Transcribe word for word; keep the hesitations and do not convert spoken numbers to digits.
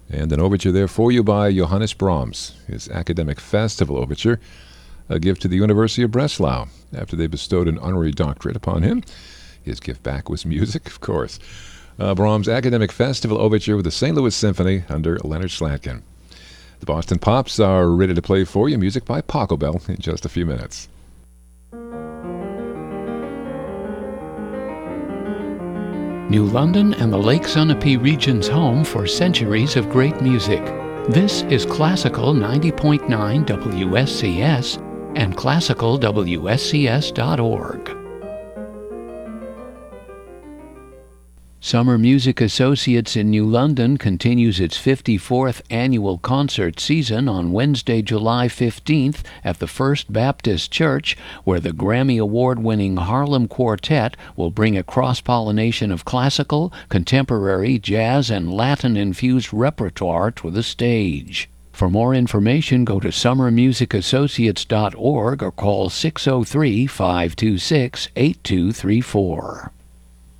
And an overture there for you by Johannes Brahms, his Academic Festival Overture, a gift to the University of Breslau after they bestowed an honorary doctorate upon him. His gift back was music, of course. Uh, Brahms' Academic Festival Overture with the Saint Louis Symphony under Leonard Slatkin. The Boston Pops are ready to play for you music by Pachelbel in just a few minutes. New London and the Lake Sunapee region's home for centuries of great music. This is Classical ninety point nine W S C S and classical W S C S dot org. Summer Music Associates in New London continues its fifty-fourth annual concert season on Wednesday, July fifteenth at the First Baptist Church, where the Grammy Award-winning Harlem Quartet will bring a cross-pollination of classical, contemporary, jazz, and Latin-infused repertoire to the stage. For more information, go to summer music associates dot org or call six oh three, five two six, eight two three four.